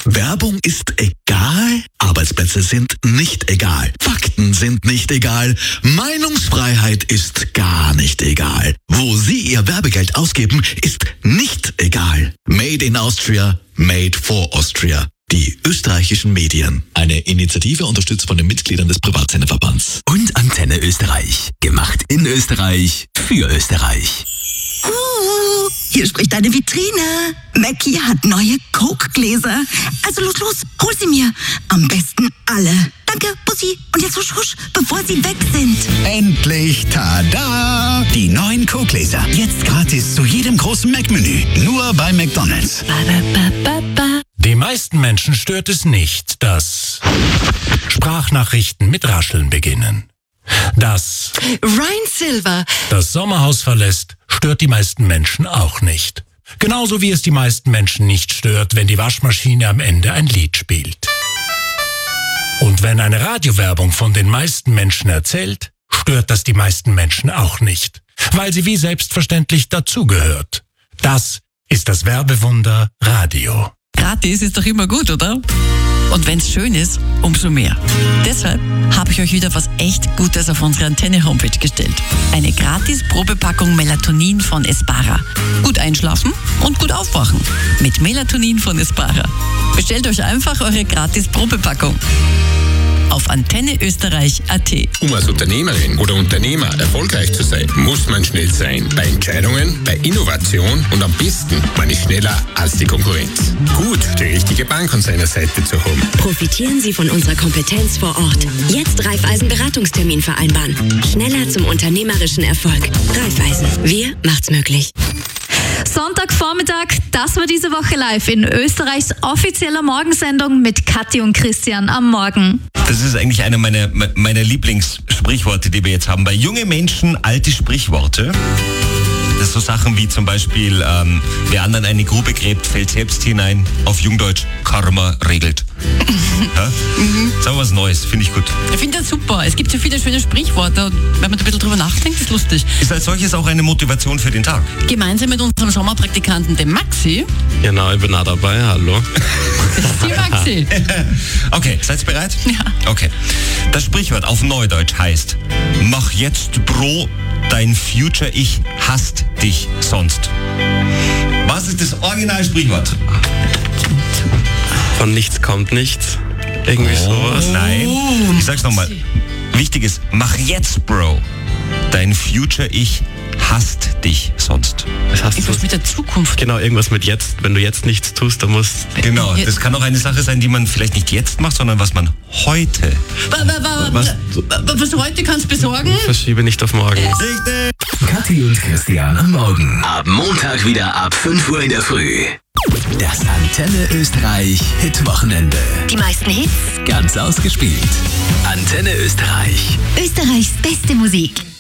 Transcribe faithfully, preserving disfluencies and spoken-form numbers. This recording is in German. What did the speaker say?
Werbung ist egal, Arbeitsplätze sind nicht egal, Fakten sind nicht egal, Meinungsfreiheit ist gar nicht egal. Wo Sie Ihr Werbegeld ausgeben, ist nicht egal. Made in Austria, made for Austria. Die österreichischen Medien. Eine Initiative unterstützt von den Mitgliedern des Privatsenderverbands. Und Antenne Österreich. Gemacht in Österreich, für Österreich. Uh, hier spricht eine Vitrine. Mackie hat neue Coke-Gläser. Also los, los, hol sie mir. Am besten alle. Danke, Bussi. Und jetzt husch, husch, bevor sie weg sind. Endlich, tada! Die neuen Coke-Gläser. Jetzt gratis zu jedem großen Mac-Menü. Nur bei McDonald's. Ba, ba, ba, ba. Die meisten Menschen stört es nicht, dass Sprachnachrichten mit Rascheln beginnen. Dass Ryan Silver das Sommerhaus verlässt, stört die meisten Menschen auch nicht. Genauso wie es die meisten Menschen nicht stört, wenn die Waschmaschine am Ende ein Lied spielt. Und wenn eine Radiowerbung von den meisten Menschen erzählt, stört das die meisten Menschen auch nicht, weil sie wie selbstverständlich dazugehört. Das ist das Werbewunder Radio. Gratis ist doch immer gut, oder? Und wenn's schön ist, umso mehr. Deshalb habe ich euch wieder was echt Gutes auf unsere Antenne-Homepage gestellt. Eine Gratis-Probepackung Melatonin von Espara. Gut einschlafen und gut aufwachen. Mit Melatonin von Espara. Bestellt euch einfach eure Gratis-Probepackung auf antenne österreich punkt a t. Um als Unternehmerin oder Unternehmer erfolgreich zu sein, muss man schnell sein. Bei Entscheidungen, bei Innovation und am besten, man ist schneller als die Konkurrenz. Gut, die richtige Bank an seiner Seite zu haben. Profitieren Sie von unserer Kompetenz vor Ort. Jetzt Raiffeisen Beratungstermin vereinbaren. Schneller zum unternehmerischen Erfolg. Raiffeisen. Wir macht's möglich. Sonntagvormittag, das war diese Woche live in Österreichs offizieller Morgensendung mit Kathi und Christian am Morgen. Das ist eigentlich einer meiner, meiner Lieblingssprichworte, die wir jetzt haben. Bei junge Menschen alte Sprichworte. Das sind so Sachen wie zum Beispiel, ähm, wer anderen eine Grube gräbt, fällt selbst hinein. Auf Jungdeutsch, Karma regelt. Ja? Mhm. Sagen wir was Neues, finde ich gut. Ich finde das super. Es gibt so viele schöne Sprichworte. Und wenn man ein bisschen drüber nachdenkt, ist lustig. Ist als solches auch eine Motivation für den Tag. Gemeinsam mit unserem Sommerpraktikanten, dem Maxi. Genau, ich bin auch dabei. Hallo. Das ist die Maxi. Okay, seid ihr bereit? Ja. Okay. Das Sprichwort auf Neudeutsch heißt: Mach jetzt, Bro, dein Future-Ich hasst dich sonst. Was ist das Original-Sprichwort? Von nichts kommt nichts. Irgendwie oh, sowas. Nein. Ich sag's nochmal. Wichtig ist, mach jetzt, Bro. Dein Future-Ich hasst dich sonst. Das heißt, irgendwas mit der Zukunft. Genau, irgendwas mit jetzt. Wenn du jetzt nichts tust, dann musst... Genau, das kann auch eine Sache sein, die man vielleicht nicht jetzt macht, sondern was man heute... Was, was heute kannst besorgen? Verschiebe nicht auf morgen. Kathi und Christian am Morgen. Ab Montag wieder ab fünf Uhr in der Früh. Das Antenne Österreich Hit-Wochenende. Die meisten Hits. Ganz ausgespielt. Antenne Österreich. Österreichs beste Musik.